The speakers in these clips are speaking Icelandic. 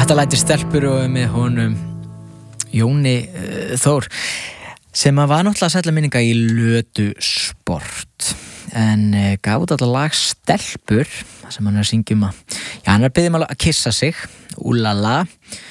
Þetta lætur stelpur og með honum Jóni Þór sem að var náttúrulega sætla minninga í Lötu sport en gaf út alltaf lag Stelpur sem hann að syngja að já, hann að biðja að kissa sig úlala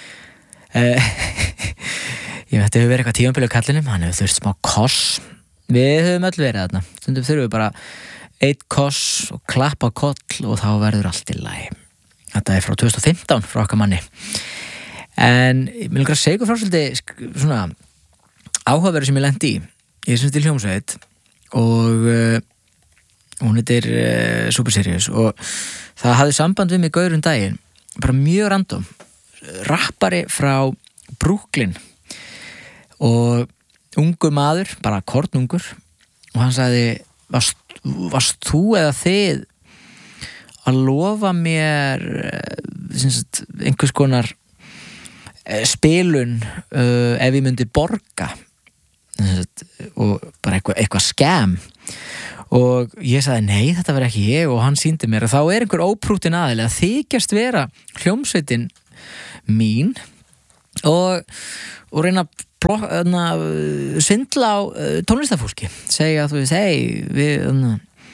ég veit, hefur verið eitthvað tímabilið á kallinum hann hefur þurft smá koss við höfum öll verið þarna stundum þurfum við bara eitt koss og klappa á koll og þá verður allt í lagi þetta frá 2015 frá okkar manni en ég vil að segja ykkur frá svolítið svona áhugaverður sem ég lendi í þessum til hljómsveit og hún heitir Super Serious og það hafði samband við mig gaurinn daginn bara mjög random rappari frá Brooklyn og ungur maður bara kornungur og hann sagði varst þú eða þið að lofa mér einhvers konar spilun ef ég myndi borga og bara eitthvað scam og ég sagði nei, þetta var ekki ég og hann sýndi mér að þá einhver óprútin aðili að þykjast vera hljómsveitin mín og reyna að svindla á tónlistafólki segja að þú veist, hei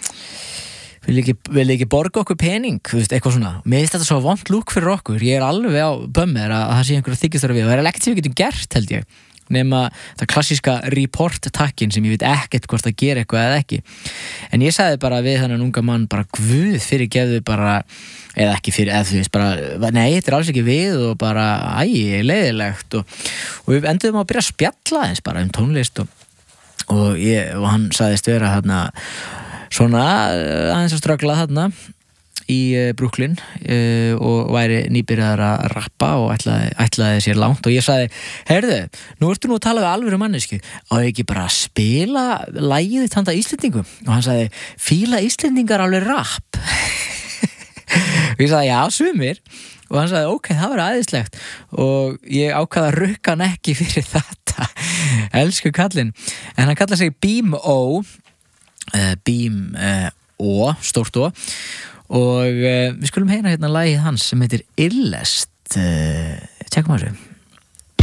vil ekki borga okkur pening þú veist, eitthvað svona, mér finnst þetta svo vont lúk fyrir okkur, ég alveg á bömmir að það sé einhverju þykjast þar við og það ekkert sem við getum gert held ég nema það klassíska report-takkin sem ég veit ekkert hvort það gera eitthvað eða ekki en ég sagði bara við þannig unga mann bara guð fyrirgefðu bara eða ekki fyrir, eða þú veist bara nei, þetta alls ekki við og bara leiðilegt og við enduðum að byrja að spjalla eins bara tónlist og hann sagðist vera þarna svona aðeins að ströggla þarna í Brooklyn og væri nýbyrjaður að rappa og ætlaði sér langt og ég sagði, heyrðu, nú ertu nú að tala við alvöru mannesku og ekki bara að spila lagið þitt handa Íslendingum og hann sagði, fíla Íslendingar alveg rapp og ég sagði, já, sumir og hann sagði, ok, það var æðislegt og ég ákvað að rukka hann ekki fyrir þetta elsku kallinn, en hann kallar sig Beam O Beam O, stórt O og við skulum heyra hérna lagið hans sem heitir Illest tjekkum á þessu